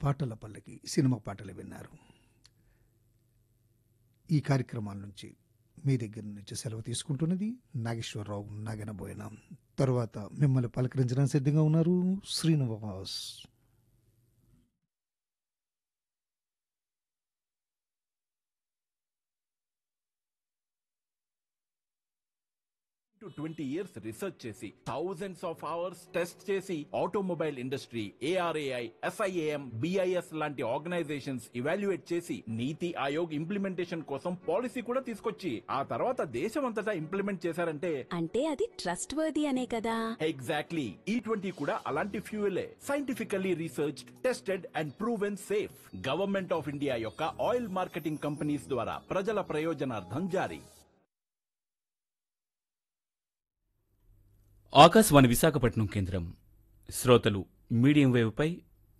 పాటల పల్లకి సినిమా పాటలు విన్నారు. ఈ కార్యక్రమాల నుంచి మీ దగ్గర నుంచి సెలవు తీసుకుంటున్నది నాగేశ్వరరావు నాగనబోయిన. తరువాత మిమ్మల్ని పలకరించడానికి సిద్ధంగా ఉన్నారు శ్రీనివాస్. to 20 years రీసెర్చ్ చేసి థౌజండ్స్ ఆఫ్ అవర్స్ టెస్ట్ చేసి automobile industry ARAI SIAM BIS లాంటి ఆర్గనైజేషన్స్ ఇవాల్యుయేట్ చేసి నీతి ఆయోగ్ ఇంప్లిమెంటేషన్ కోసం పాలసీ కూడా తీసుకొచ్చి ఆ తర్వాత దేశం అంతటా ఇంప్లిమెంట్ చేశారంటే అంటే అది ట్రస్ట్ వర్ది అనే కదా. ఎగ్జాక్ట్లీ. E20 కూడా అలాంటి ఫ్యూయలే. Scientifically researched, tested and proven safe. Government of India యొక్క ఆయిల్ మార్కెటింగ్ కంపెనీస్ ద్వారా ప్రజల ప్రయోజనార్థం జారీ. ఆకాశవాణి విశాఖపట్నం కేంద్రం. శ్రోతలు మీడియం వేవ్పై